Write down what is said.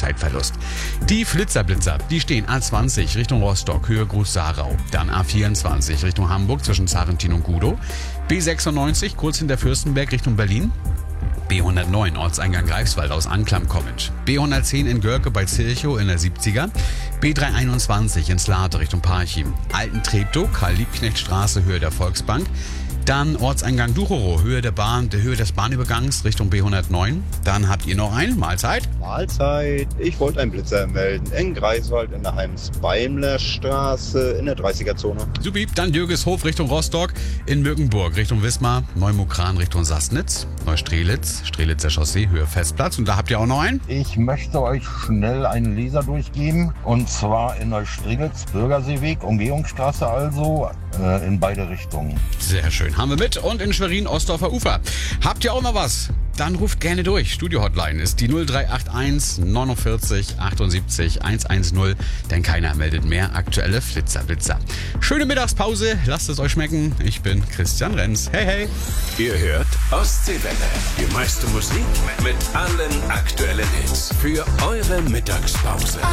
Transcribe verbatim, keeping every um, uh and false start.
Zeitverlust. Die Flitzerblitzer, die stehen A zwanzig Richtung Rostock, Höhe Groß-Sarau. Dann A vierundzwanzig Richtung Hamburg zwischen Zarentin und Gudow. B sechsundneunzig kurz hinter Fürstenberg Richtung Berlin. B hundertneun Ortseingang Greifswald aus Anklam kommend. B hundertzehn in Görke bei Zilchow in der siebziger. B dreihunderteinundzwanzig ins Lade Richtung Parchim. Alten-Treptow, Karl-Liebknecht-Straße, Höhe der Volksbank. Dann Ortseingang Ducherow, Höhe der Bahn, der Höhe des Bahnübergangs Richtung B hundertneun. Dann habt ihr noch einen, Mahlzeit. Mahlzeit. Ich wollte einen Blitzer melden. In Greifswald in der Heims-Beimler-Straße in der dreißiger-Zone. Supi, dann Jürgeshof Richtung Rostock, in Mückenburg Richtung Wismar, Neumukran Richtung Sassnitz, Neustrelitz, Strelitzer Chaussee, Höhe Festplatz. Und da habt ihr auch noch einen. Ich möchte euch schnell einen Leser durchgeben. Und zwar in Neustrelitz, Bürgerseeweg, Umgehungsstraße also, äh, in beide Richtungen. Sehr schön, haben wir mit. Und in Schwerin, Ostdorfer Ufer. Habt ihr auch noch was? Dann ruft gerne durch. Studio-Hotline ist die null drei acht eins neunundvierzig achtundsiebzig hundertzehn, denn keiner meldet mehr aktuelle Flitzerblitzer. Schöne Mittagspause, lasst es euch schmecken. Ich bin Christian Renz. Hey, hey. Ihr hört Ostseewelle. Die meiste Musik mit allen aktuellen Hits für eure Mittagspause.